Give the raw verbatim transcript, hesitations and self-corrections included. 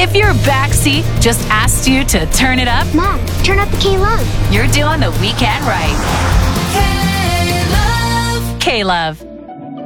If your backseat just asked you to turn it up, Mom, turn up the K-Love. you're doing the weekend right. K-Love. K-Love.